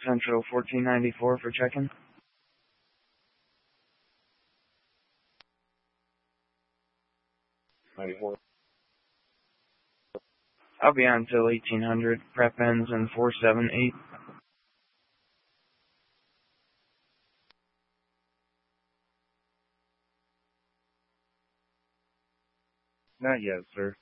Central 1494 for check-in. 94. I'll be on till 1800. Prep ends in 478. Not yet, sir.